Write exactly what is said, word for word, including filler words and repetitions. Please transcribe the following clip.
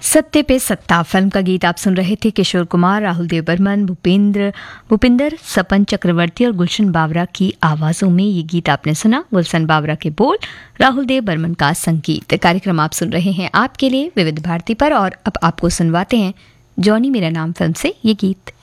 सत्ते पे सत्ता फिल्म का गीत आप सुन रहे थे। किशोर कुमार, राहुल देव बर्मन, भूपेंद्र भूपिंदर सपन चक्रवर्ती और गुलशन बावरा की आवाजों में ये गीत आपने सुना। गुलशन बावरा के बोल, राहुल देव बर्मन का संगीत। कार्यक्रम आप सुन रहे हैं आपके लिए विविध भारती पर, और अब आपको सुनवाते हैं जॉनी मेरा नाम फिल्म से ये गीत।